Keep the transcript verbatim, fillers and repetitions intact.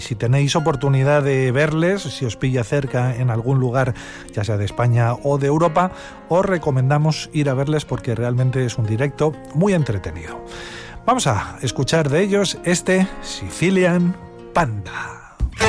si tenéis oportunidad de verles, si os pilla cerca en algún lugar, ya sea de España o de Europa, os recomendamos ir a verles porque realmente es un directo muy entretenido. Vamos a escuchar de ellos este Sicilian Panda.